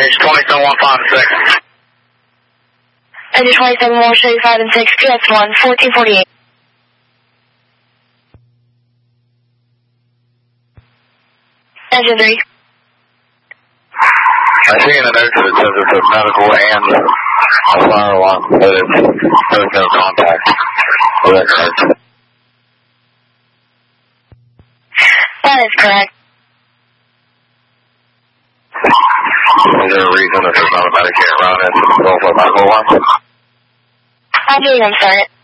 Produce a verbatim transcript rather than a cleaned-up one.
Edge twenty-seven one five and six. Edge twenty-seven one show you five and six, P X one, fourteen forty-eight. Engine three. I see in the notes that it says it's a medical and a fire alarm, but it's, there's no contact. Is that correct? That is correct. Is there a reason that there's not a Medicare around it? It's also a medical alarm? I didn't even start it.